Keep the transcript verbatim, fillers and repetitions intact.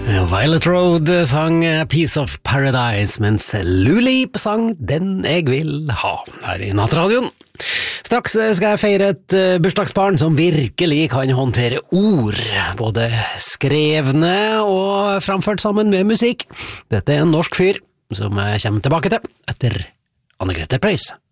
Violet Road sang Piece of Paradise, mens Lulip sang Den jeg vil ha, her i Nattradioen. Straks skal jeg feire et bursdagsbarn som virkelig kan håndtere ord, både skrevne og framført sammen med musikk. Dette er en norsk fyr som jeg kommer tilbake til etter Anne-Grete Preus.